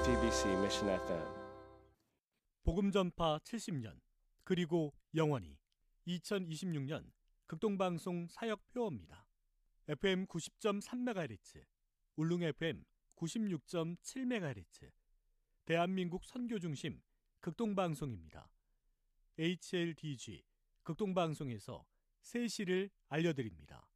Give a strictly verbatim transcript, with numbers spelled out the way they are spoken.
아르티비씨 Mission 에프엠. 복음전파 칠십 년 그리고 영원히 이천이십육 년 극동방송 사역표어입니다. 에프엠 구십 점 삼 메가헤르츠, 울릉 에프엠 구십육 점 칠 메가헤르츠, 대한민국 선교중심 극동방송입니다. 에이치엘디지 극동방송에서 새 시를 알려드립니다.